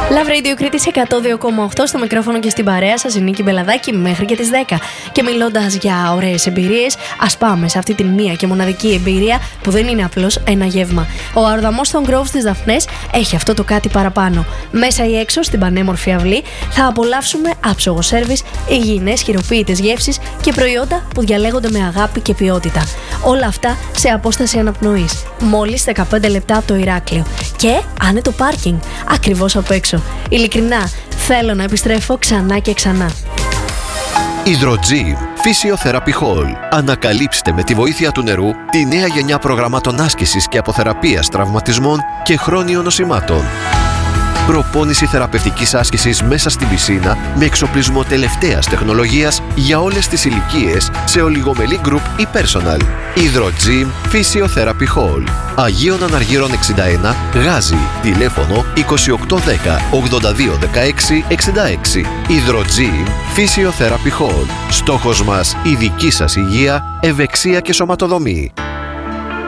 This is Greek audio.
Love Radio Κρήτης 102,8 στο μικρόφωνο και στην παρέα σας η Νίκη Μπελαδάκη μέχρι και τις 10. Και μιλώντας για ωραίες εμπειρίες, ας πάμε σε αυτή την μία και μοναδική εμπειρία που δεν είναι απλώς ένα γεύμα. Ο αεροδρομός των Groves της Δαφνές έχει αυτό το κάτι παραπάνω. Μέσα ή έξω στην πανέμορφη αυλή θα απολαύσουμε άψογο σέρβις, υγιεινές χειροποίητες γεύσεις και προϊόντα που διαλέγονται με αγάπη και ποιότητα. Όλα αυτά σε απόσταση αναπνοής. Μόλις 15 λεπτά από το Ηράκλειο. Και άνετο πάρκινγκ ακριβώς απ' έξω. Ειλικρινά, θέλω να επιστρέφω ξανά και ξανά. Hydrogym Physiotherapy Hall. Ανακαλύψτε με τη βοήθεια του νερού τη νέα γενιά προγραμμάτων άσκησης και αποθεραπείας τραυματισμών και χρόνιων νοσημάτων. Προπόνηση θεραπευτικής άσκησης μέσα στην πισίνα με εξοπλισμό τελευταίας τεχνολογίας για όλες τις ηλικίες σε ολιγομελή group ή personal. Hydrogym Physiotherapy Hall. Αγίων Αναργύρων 61, Γάζι. Τηλέφωνο 2810 82 16 66. Hydrogym Physiotherapy Hall. Στόχος μας η δική σας υγεία, ευεξία και σωματοδομή.